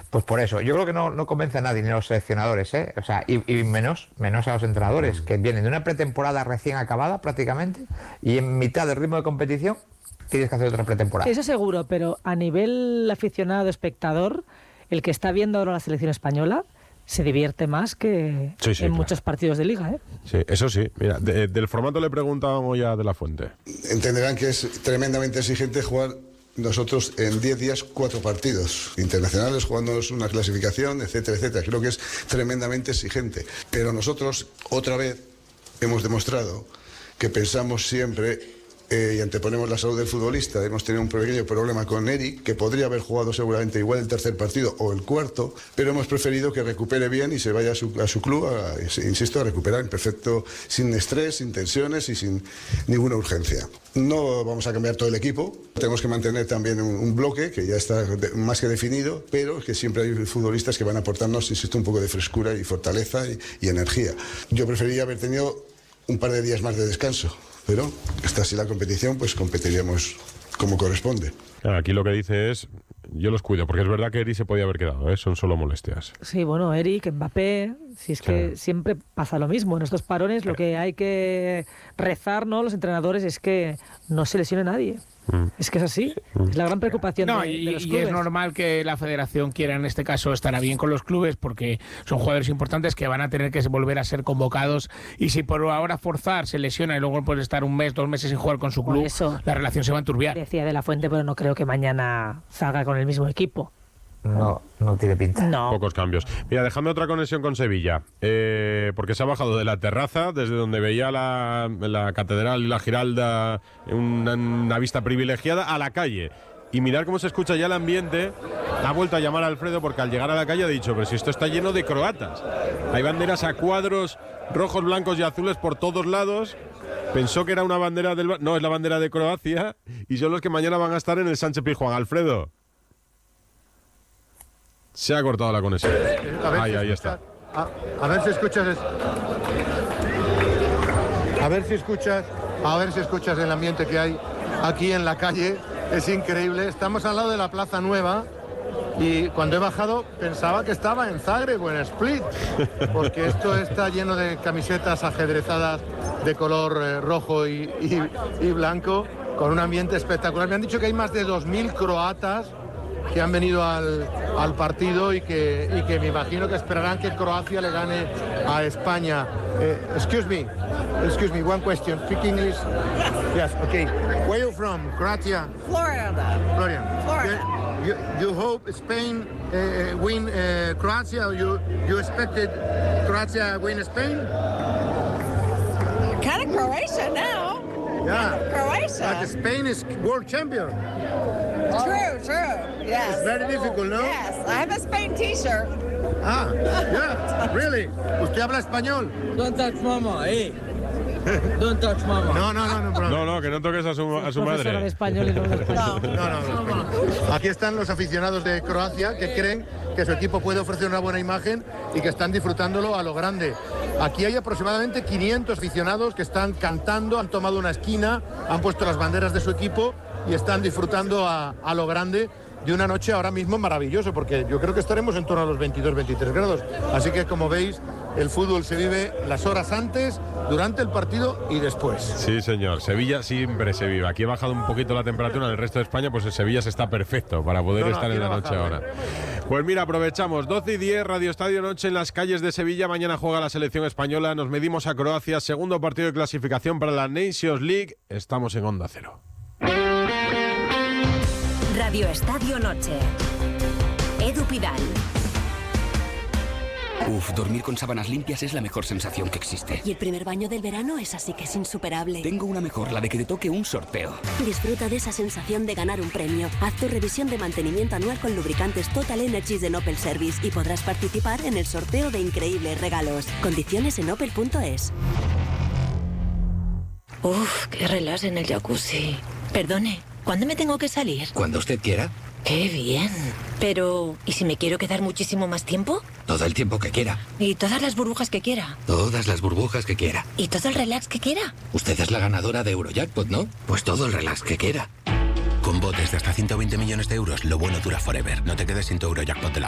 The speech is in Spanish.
Pues por eso, yo creo que no convence a nadie, ni a los seleccionadores, ¿eh? O sea, y menos a los entrenadores, que vienen de una pretemporada recién acabada prácticamente, y en mitad del ritmo de competición tienes que hacer otra pretemporada. Eso seguro, pero a nivel aficionado, espectador, el que está viendo ahora la selección española se divierte más que en muchos partidos de liga, ¿eh? Sí, eso sí. Mira, del formato le preguntábamos ya de la Fuente. Entenderán que es tremendamente exigente jugar nosotros en 10 días 4 partidos internacionales, jugándonos una clasificación, etcétera, etcétera. Creo que es tremendamente exigente. Pero nosotros, otra vez, hemos demostrado que pensamos siempre y anteponemos la salud del futbolista. Hemos tenido un pequeño problema con Eric, que podría haber jugado seguramente igual el tercer partido o el cuarto, pero hemos preferido que recupere bien y se vaya a su club, insisto, a recuperar en perfecto, sin estrés, sin tensiones y sin ninguna urgencia. No vamos a cambiar todo el equipo, tenemos que mantener también un bloque que ya está más que definido, pero que siempre hay futbolistas que van a aportarnos, insisto, un poco de frescura y fortaleza y energía. Yo preferiría haber tenido un par de días más de descanso, pero esta así la competición, pues competiríamos como corresponde. Aquí lo que dice es, yo los cuido, porque es verdad que Eric se podía haber quedado, ¿eh? Son solo molestias. Sí, bueno, Eric, Mbappé, si es que siempre pasa lo mismo. En estos parones lo que hay que rezar, ¿no?, los entrenadores, es que no se lesione nadie. Es que es así, es la gran preocupación de los clubes. Y es normal que la federación quiera, en este caso, estar bien con los clubes, porque son jugadores importantes que van a tener que volver a ser convocados, y si por ahora forzar se lesiona y luego puede estar un mes, 2 meses sin jugar con su club, la relación se va a enturbiar. Decía De la Fuente, pero no creo que mañana salga con el mismo equipo. No tiene pinta. No. Pocos cambios. Mira, déjame otra conexión con Sevilla, porque se ha bajado de la terraza, desde donde veía la catedral y la Giralda, una vista privilegiada, a la calle. Y mirar cómo se escucha ya el ambiente. Ha vuelto a llamar a Alfredo, porque al llegar a la calle ha dicho, pero si esto está lleno de croatas. Hay banderas a cuadros, rojos, blancos y azules por todos lados. Pensó que era una bandera no, es la bandera de Croacia, y son los que mañana van a estar en el Sánchez Pizjuán. Alfredo. Se ha cortado la conexión. Ahí está. A ver si escuchas. A ver si escuchas el ambiente que hay aquí en la calle. Es increíble. Estamos al lado de la Plaza Nueva y cuando he bajado pensaba que estaba en Zagreb o en Split, porque esto está lleno de camisetas ajedrezadas de color rojo y blanco, con un ambiente espectacular. Me han dicho que hay más de 2.000 croatas que han venido al partido y que me imagino que esperarán que Croacia le gane a España. Excuse me, one question. Speak English? Yes, okay. Where are you from? Croatia? Florida. You hope Spain win Croatia, or you expected Croatia win Spain? Kind of Croatia now. Yeah. Croatia. But Spain is world champion. True. Yes. It's very difficult, no? Yes, I have a Spain t-shirt. Ah, yeah, really? ¿Usted habla español? Don't touch mama, Don't touch mama. No, que no toques a su madre. De español y no de español. No. Aquí están los aficionados de Croacia que creen que su equipo puede ofrecer una buena imagen y que están disfrutándolo a lo grande. Aquí hay aproximadamente 500 aficionados que están cantando, han tomado una esquina, han puesto las banderas de su equipo y están disfrutando a lo grande de una noche ahora mismo maravilloso, porque yo creo que estaremos en torno a los 22-23 grados. Así que, como veis, el fútbol se vive las horas antes, durante el partido y después. Sí, señor. Sevilla siempre se vive. Aquí ha bajado un poquito la temperatura, en el resto de España pues en Sevilla se está perfecto para poder estar en la noche ahora. Pues mira, aprovechamos. 12:10, Radio Estadio Noche en las calles de Sevilla. Mañana juega la selección española. Nos medimos a Croacia. Segundo partido de clasificación para la Nations League. Estamos en Onda Cero. Radio Estadio Noche. Edu Pidal. Dormir con sábanas limpias es la mejor sensación que existe. Y el primer baño del verano es así que es insuperable. Tengo una mejor, la de que te toque un sorteo. Disfruta de esa sensación de ganar un premio. Haz tu revisión de mantenimiento anual con lubricantes Total Energies de Opel Service y podrás participar en el sorteo de increíbles regalos. Condiciones en opel.es. Qué relax en el jacuzzi. Perdone, ¿cuándo me tengo que salir? Cuando usted quiera. ¡Qué bien! Pero, ¿y si me quiero quedar muchísimo más tiempo? Todo el tiempo que quiera. ¿Y todas las burbujas que quiera? Todas las burbujas que quiera. ¿Y todo el relax que quiera? Usted es la ganadora de Eurojackpot, ¿no? Pues todo el relax que quiera. Con botes de hasta 120 millones de euros, lo bueno dura forever. No te quedes sin tu Eurojackpot de la